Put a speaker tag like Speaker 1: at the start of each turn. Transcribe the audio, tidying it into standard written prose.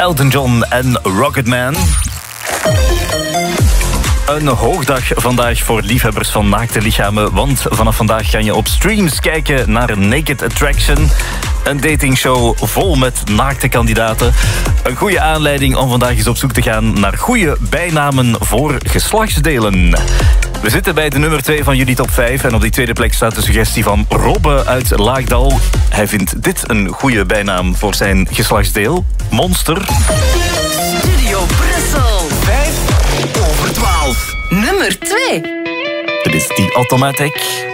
Speaker 1: Elton John en Rocketman. Een hoogdag vandaag voor liefhebbers van naakte lichamen, want vanaf vandaag kan je op streams kijken naar Naked Attraction. Een datingshow vol met naakte kandidaten. Een goede aanleiding om vandaag eens op zoek te gaan naar goede bijnamen voor geslachtsdelen. We zitten bij de nummer 2 van jullie top 5 en op die tweede plek staat de suggestie van Robbe uit Laagdal. Hij vindt dit een goede bijnaam voor zijn geslachtsdeel. Monster.
Speaker 2: Studio Brussel.
Speaker 3: 5 over 12.
Speaker 2: Nummer 2.
Speaker 1: Dit is The Automatic.